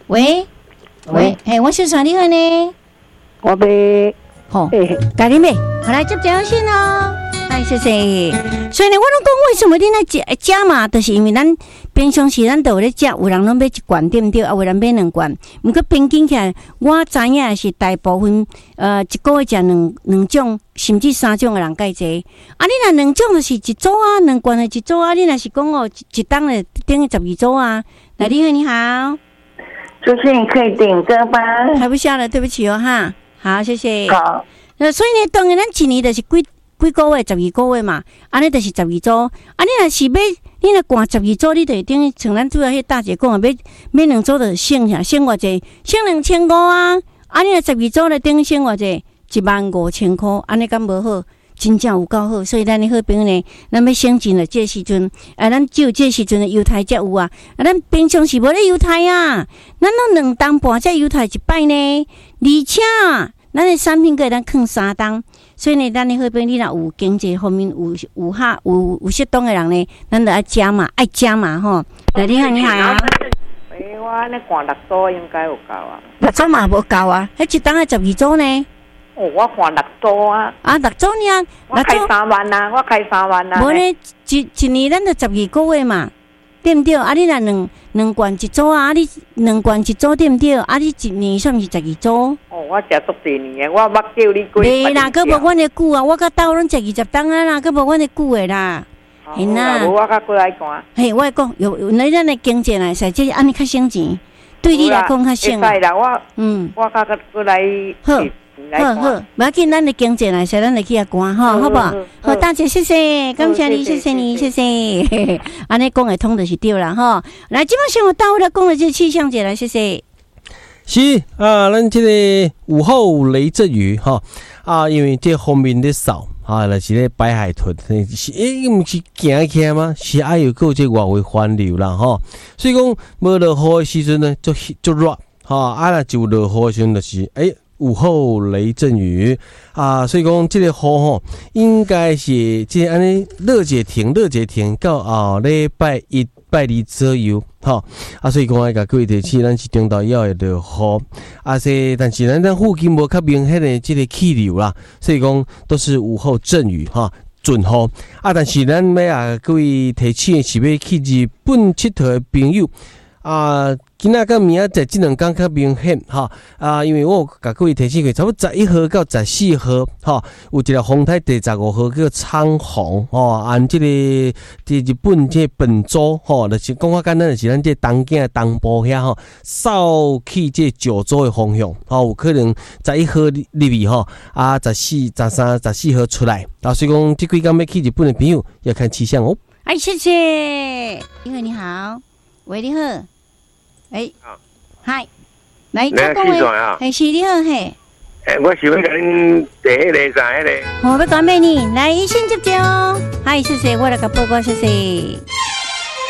喂，我是啥？你好呢？ 我被好，家里妹，好来接电话先哦。哎，谢谢。所以呢，我拢讲为什么你那加嘛，就是因为咱平常时咱都有咧食，有人拢买一罐对不对？啊，有人买2罐。毋过平均起来，我知影是大部分一个月食两种，甚至3种的人介济。啊，你若2种就是一组啊，2罐的一组啊。你若是讲哦，一档的等于12组啊。来，你好，你好。 主持人可以点歌吗？ 还不下了，对不起哦哈。好，谢谢。 好。 所以呢，当然咱一年就是几个月，12个月嘛，安尼就是12组。啊，你若是你若灌12组，你就等于像咱主要迄大姐讲啊，买2组就省偌济，省2500啊。啊，你若12组咧，等于省偌济15000块，安尼敢无好？真正有够好，所以咱的好朋友呢，咱要省钱了，这时阵，咱只有这时阵的犹太才有啊。咱平常是无咧犹太啊，咱拢2档半才犹太一摆呢，而且咱的产品可以咱放3档。所以呢，咱的好朋友，你若有经济方面有适当的人呢，咱就爱加嘛，吼。来，你好，你好啊。 我那灌6组应该有够啊。 6组嘛无够啊，迄一档还12组呢。 哦，我灌6组啊。 啊，6组呢？ 我开3万啊，我开3万啊。 无呢，一年咱就12个月嘛，对不对？啊，你若两罐一组啊，你2罐一组对不对？啊，你一年算是12组。 哦，我食足多年的，我捌叫你几。 袂啦，佫无阮的久啊，我甲兜拢食20档啊啦，佫无阮的久的啦。 嘿啦，无我较过来干。 嘿，我讲有咱的经济来说，这安尼较省钱，对你来讲较省。 会使啦，我较过来。 好，不要紧，咱的经济来说，咱来去遐关吼，好不好？好，大姐，谢谢，感谢你，谢谢你，谢谢。安尼讲会通就是对啦，吼。来，即摆先我到位了，讲的这气象节来，谢谢。 是啊，咱这个午后雷阵雨哈啊，因为这风面在扫啊，就是咧北海豚，是毋是行起来吗？是还有个这外围环流啦哈，所以讲无落雨的时阵呢，就热哈，啊那就落雨的时阵就是午后雷阵雨啊，所以讲这个雨吼，应该是这安尼热解停到后礼拜1、拜2左右，吼啊，所以讲甲各位提醒，咱是中昼以后会落雨啊，但是咱附近无较明显的这个气流啦，所以讲都是午后阵雨哈。准雨啊，但是咱要各位提醒是要去日本佚佗的朋友啊。今仔甲明仔载这2天较明显哈啊，因为我甲各位提醒过，差不多11号到14号哈，有一个风台第15号叫苍风哦，按这个日本这本州吼，就是讲较简单，就是咱这东京东部遐吼，扫去这九州的方向吼，有可能11号入去吼啊，14、13、14号出来啊，所以讲这几天要去日本的朋友要看气象哦。 哎，谢谢，因为你好，喂，你好。嗨，来， 你是谁啊？ 是你好嘿。 我想要甲恁第迄个啥迄个。 我要讲咩呢？来，先接哦。嗨，谢谢，我来甲报告，谢谢。